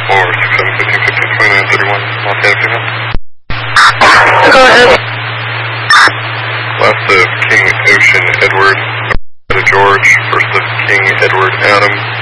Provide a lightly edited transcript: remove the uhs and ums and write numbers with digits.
Go ahead. Last of King Ocean Edward, George, first of King Edward Adam.